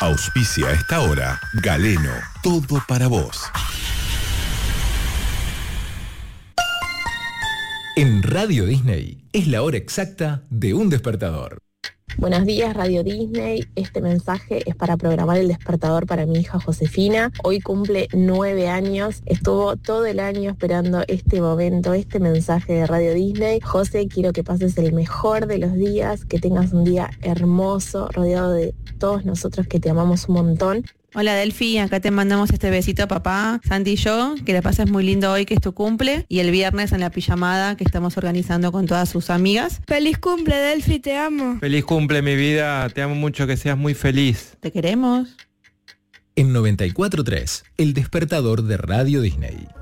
Auspicia a esta hora Galeno, todo para vos. En Radio Disney es la hora exacta de un despertador. Buenos días, Radio Disney. Este mensaje es para programar el despertador para mi hija Josefina. Hoy cumple 9 años. Estuvo todo el año esperando este momento, este mensaje de Radio Disney. José, quiero que pases el mejor de los días, que tengas un día hermoso, rodeado de todos nosotros que te amamos un montón. Hola Delphi, acá te mandamos este besito a papá, Santi y yo, que la pases muy lindo hoy que es tu cumple y el viernes en la pijamada que estamos organizando con todas sus amigas. ¡Feliz cumple, Delphi, te amo! ¡Feliz cumple, mi vida! Te amo mucho, que seas muy feliz. Te queremos. En 94.3, el despertador de Radio Disney.